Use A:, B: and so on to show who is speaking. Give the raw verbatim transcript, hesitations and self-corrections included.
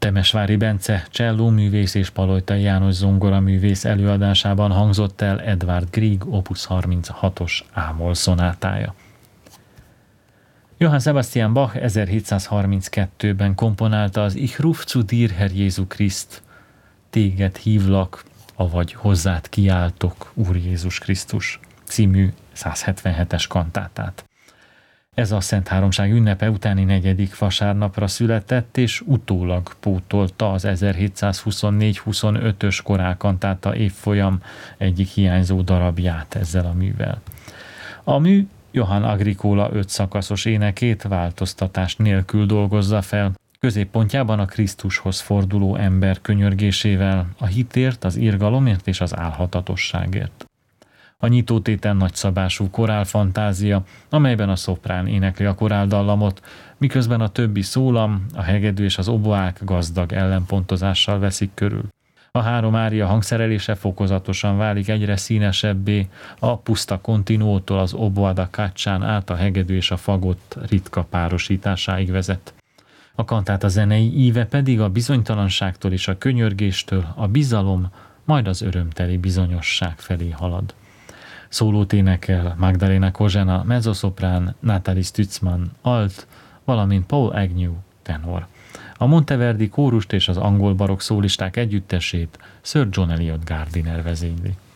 A: Temesvári Bence csellóművész és Palojtai János zongoraművész előadásában hangzott el Edvard Grieg opus harminchatos ámol szonátája. Johann Sebastian Bach ezerhétszázharminckettőben komponálta az Ich ruf zu dir, Herr Jézu Christ, téged hívlak, avagy hozzád kiáltok, Úr Jézus Krisztus című százhetvenhetes kantátát. Ez a Szent Háromság ünnepe utáni negyedik vasárnapra született, és utólag pótolta az ezerhétszázhuszonnégy-huszonötös korálkantáta évfolyam egyik hiányzó darabját ezzel a művel. A mű Johann Agricola öt szakaszos énekét változtatás nélkül dolgozza fel, középpontjában a Krisztushoz forduló ember könyörgésével, a hitért, az irgalomért és az álhatatosságért. A nyitótéten nagyszabású korálfantázia, amelyben a szoprán énekli a koráldallamot, miközben a többi szólam, a hegedű és az oboák gazdag ellenpontozással veszik körül. A három ária hangszerelése fokozatosan válik egyre színesebbé, a puszta continuótól az oboa da caccián át a hegedű és a fagott ritka párosításáig vezet. A kantáta zenei íve pedig a bizonytalanságtól és a könyörgéstől a bizalom, majd az örömteli bizonyosság felé halad. Szólót énekel Magdalena Kozsena, mezzoszoprán, Natalie Stutzmann, alt, valamint Paul Agnew, tenor. A Monteverdi kórust és az angol barokk szólisták együttesét Sir John Eliot Gardiner vezényli.